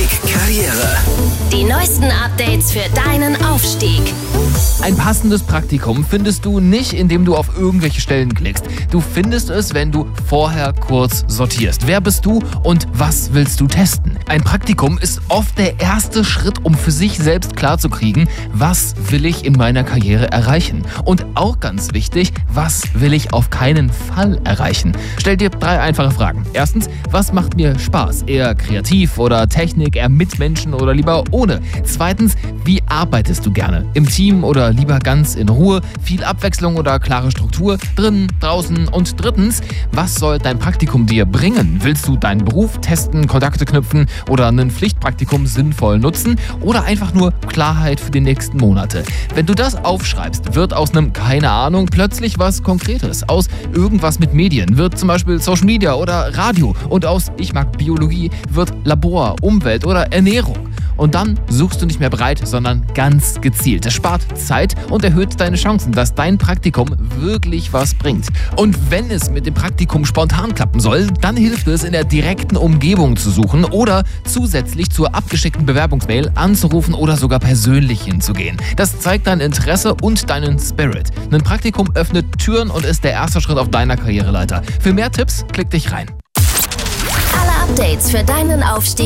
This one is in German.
Aufstieg Karriere. Die neuesten Updates für deinen Aufstieg. Ein passendes Praktikum findest du nicht, indem du auf irgendwelche Stellen klickst. Du findest es, wenn du vorher kurz sortierst. Wer bist du und was willst du testen? Ein Praktikum ist oft der erste Schritt, um für sich selbst klarzukriegen, was will ich in meiner Karriere erreichen? Und auch ganz wichtig, was will ich auf keinen Fall erreichen? Stell dir 3 einfache Fragen. Erstens, was macht mir Spaß? Eher kreativ oder Technik, eher mit Menschen oder lieber ohne? Zweitens, wie arbeitest du gerne? Im Team oder lieber ganz in Ruhe? Viel Abwechslung oder klare Struktur? Drinnen, draußen? Und drittens, was soll dein Praktikum dir bringen? Willst du deinen Beruf testen, Kontakte knüpfen oder ein Pflichtpraktikum sinnvoll nutzen oder einfach nur Klarheit für die nächsten Monate? Wenn du das aufschreibst, wird aus einem keine Ahnung plötzlich was Konkretes. Aus irgendwas mit Medien wird zum Beispiel Social Media oder Radio und aus ich mag Biologie wird Labor, Umwelt oder Ernährung. Und dann suchst du nicht mehr breit, sondern ganz gezielt. Es spart Zeit und erhöht deine Chancen, dass dein Praktikum wirklich was bringt. Und wenn es mit dem Praktikum spontan klappen soll, dann hilft es, in der direkten Umgebung zu suchen oder zusätzlich zur abgeschickten Bewerbungsmail anzurufen oder sogar persönlich hinzugehen. Das zeigt dein Interesse und deinen Spirit. Ein Praktikum öffnet Türen und ist der erste Schritt auf deiner Karriereleiter. Für mehr Tipps klick dich rein. Alle Updates für deinen Aufstieg